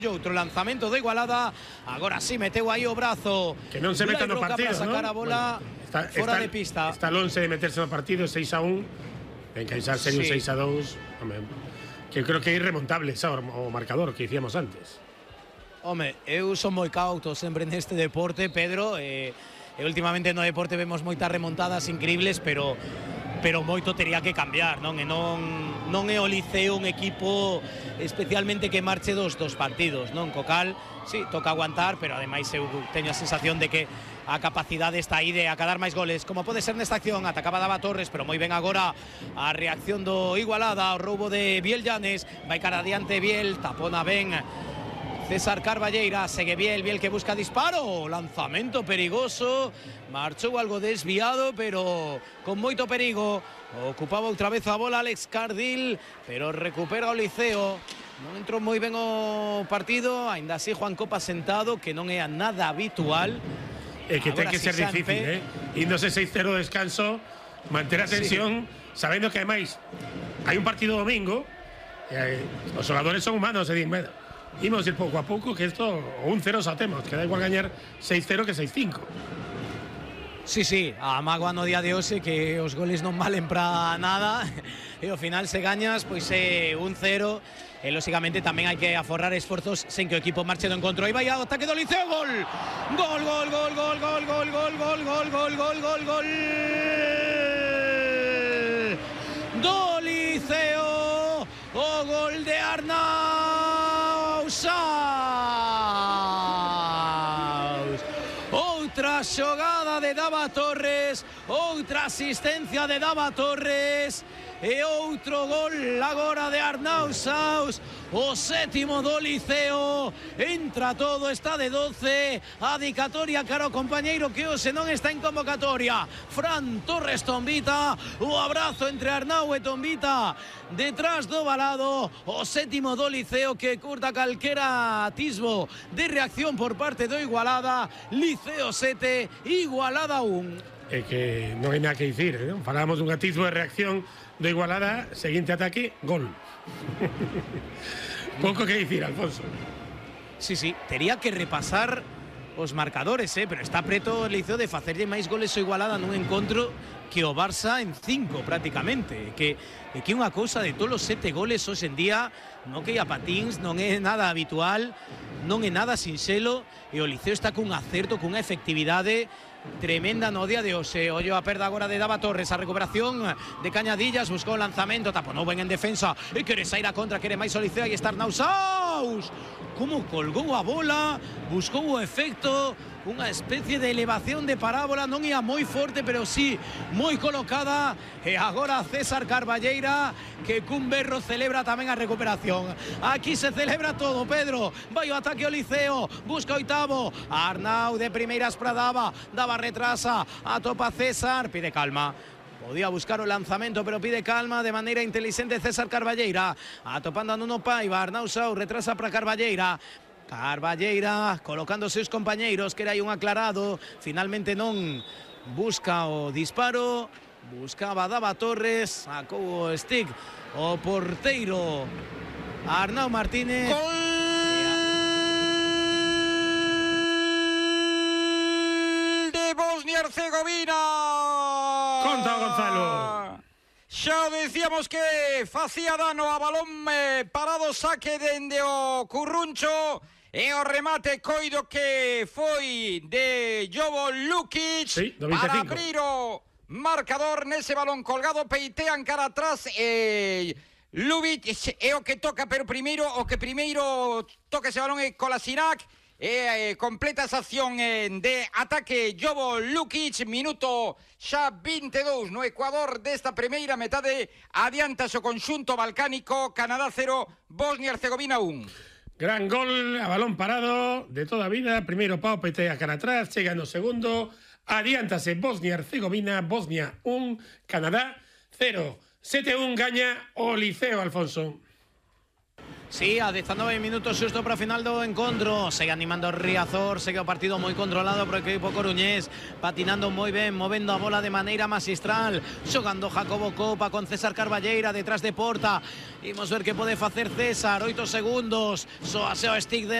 Outro lanzamento de Igualada, agora sí meteu aí o brazo. Que non se metan no partido, para sacar ¿no? a bola fora de pista. Está el 11 de meterse no partido, 6-1. En que xa sería un 6-2. Que creo que é irremontable o marcador que dicíamos antes. Home, eu son moi cauto sempre neste deporte, Pedro. Últimamente no deporte vemos moitas remontadas increíbles, pero moito tería que cambiar, non? E non é o Liceo un equipo especialmente que marche dos partidos, non? Co cal, sí, toca aguantar, pero ademais eu teño a sensación de que a capacidade está aí de acadar máis goles, como pode ser nesta acción. Atacaba Dava Torres, pero moi ben agora a reacción do Igualada, o roubo de Biel Llanes, vai cara adiante Biel, tapona ben César Carballeira, segue Biel que busca disparo, lanzamento perigoso, marchou algo desviado, pero con moito perigo. Ocupaba outra vez a bola Alex Cardil, pero recupera o Liceo. Non entrou moi ben o partido, aínda así Juan Copa sentado, que non é nada habitual. É que ten que ser difícil, Índose 6-0 descanso, manter a tensión, sabendo que ademais hai un partido domingo, os xogadores son humanos, imos ir pouco a pouco, que isto un 0 xa temos, que da igual gañar 6-0 que 6-5. Sí, a mágoa no día de hoxe que os goles non valen para nada e ao final se gañas pois é un 0 e lógicamente tamén hai que aforrar esforzos sen que o equipo marche do encontro. Aí vai ao ataque do Liceo, gol do Liceo, o gol de Arnau Saus. Outra xogada de Dava Torres, outra asistencia de Dava Torres e outro gol agora de Arnau Saus, o sétimo do Liceo. Entra todo, está de 12, a dedicatoria cara ao compañeiro que hoxe non está en convocatoria, Fran Torres Tombita, o abrazo entre Arnau e Tombita detrás do balado, o sétimo do Liceo que curta calquera atisbo de reacción por parte do Igualada. Liceo 7, Igualada 1. É que non hai nada que dicir, non? Falábamos dun atisbo de reacción do Igualada, seguinte ataque, gol. Pouco que dicir, Alfonso. Sí, tería que repasar os marcadores, pero está preto o Liceo de facerlle máis goles ao Igualada nun encontro que o Barça en 5 prácticamente, que unha cousa de todos os 7 goles hoxe en día non que a patins, non é nada habitual, non é nada sinxelo, e o Liceo está cun acerto, cunha efectividade tremenda no día de hoxe. Ollo a perda agora de Dava Torres, a recuperación de Cañadillas, buscou o lanzamento, taponou ben en defensa e quere sair a contra, quere máis o Liceo. Aí está Arnau Saus, como colgou a bola, buscou o efecto, unha especie de elevación de parábola, non ia moi forte, pero sí moi colocada. E agora César Carballeira, que cun berro celebra tamén a recuperación. Aquí se celebra todo, Pedro. Vai o ataque ao Liceo, busca oitavo, Arnau de primeiras para Dava retrasa, atopa César, pide calma. Podía buscar o lanzamento, pero pide calma de maneira inteligente César Carballeira, atopando a Nuno Paiva. Arnau Saus retrasa para Carballeira, colocando seus compañeiros, que era aí un aclarado, finalmente non busca o disparo, buscaba Dava Torres, sacou o stick o porteiro Arnau Martínez. Gol de Bosnia-Herzegovina. Conta, Gonzalo. Xa decíamos que facía dano a balón parado, saque dende o Curruncho. E o remate coido que foi de Jovo Lukic, sí, para abrir o marcador nese balón colgado. Peitean cara atrás Lubic é o que toca, pero o que primeiro toca ese balón é Kolasinac. Completa esa acción de ataque Jovo Lukic. Minuto xa 22 no Ecuador desta primeira metade. Adianta o conxunto balcánico. Canadá 0, Bosnia-Herzegovina 1. Gran gol a balón parado de toda a vida. Primeiro Pau petea cara atrás, chega no segundo, adiántase Bosnia-Herzegovina, Bosnia 1, Canadá 0. 7-1 gaña o Liceo, Alfonso. Sí, a 19 minutos xusto para o final do encontro. Segue animando Riazor, segue o partido moi controlado por o equipo coruñés, patinando moi ben, movendo a bola de maneira magistral, xogando Jacobo Copa con César Carballeira detrás de porta. Imos ver que pode facer César, 8 segundos, soase o stick de